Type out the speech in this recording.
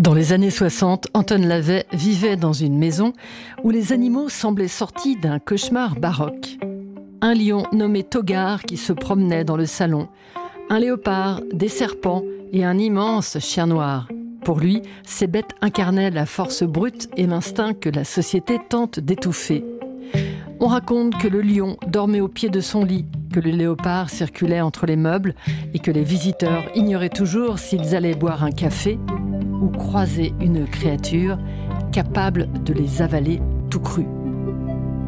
Dans les années 60, Anton Lavey vivait dans une maison où les animaux semblaient sortis d'un cauchemar baroque. Un lion nommé Togar qui se promenait dans le salon, un léopard, des serpents et un immense chien noir. Pour lui, ces bêtes incarnaient la force brute et l'instinct que la société tente d'étouffer. On raconte que le lion dormait au pied de son lit, que le léopard circulait entre les meubles et que les visiteurs ignoraient toujours s'ils allaient boire un café ou croiser une créature capable de les avaler tout cru.